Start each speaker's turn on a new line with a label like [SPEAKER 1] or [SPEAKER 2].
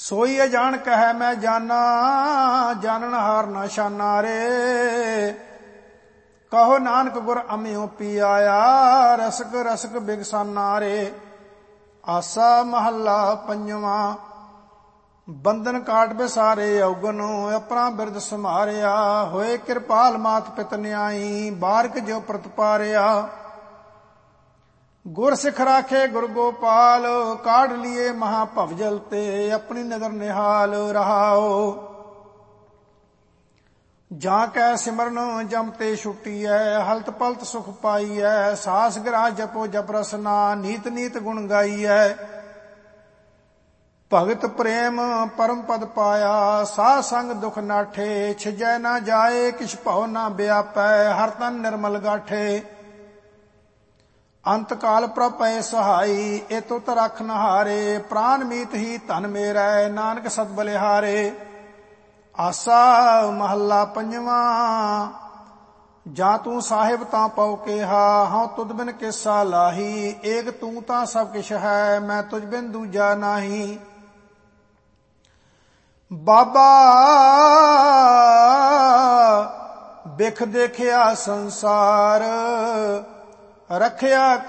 [SPEAKER 1] सोई अजान कह मैं जाना, जानन हार ना शाना रे। कहो नानक गुर अम्यो पी आया, रसक रसक बिगसाना रे। आसा महला पंजवा। बंधन काट बिसारे अवगन, अपना बिरद समारिया। होए कृपाल मात पित न्याई, बारक जो प्रतपारिया। गुर सिख राखे गुर गोपाल, काढ़ लिए महाभवजल ते। अपनी नगर निहाल रहाओ, जां कै सिमरन जमते छुट्टी है। हलत पलत सुख पाई है, सास गिरा जपो जप रसना। नीत नीत गुण गाई है, भगत प्रेम परम पद पाया। साध संग दुख नाठे, छिजै ना जाए किछ भव ना व्यापै। हर तन निर्मल गाठे, अंत काल प्रभ पै सहाई। ए तुत रख नहारे, प्राण मीत ही धन मेरै। नानक सत बलिहारे। आसा महला पंजवा। ਜਾਂ ਤੂੰ ਸਾਹਿਬ ਤਾਂ ਪਉ ਕਿਹਾ, ਹਉ ਤੁਧ ਬਿਨ ਕਿਸਾ ਲਾਹੀ। ਏਕ ਤੂੰ ਤਾਂ ਸਭ ਕਿਛ ਹੈ, ਮੈਂ ਤੁਝ ਬਿਨ ਦੂਜਾ ਨਾਹੀ। ਬਾਬਾ ਬਿਖ ਦੇਖਿਆ ਸੰਸਾਰ, ਰਖਿਆ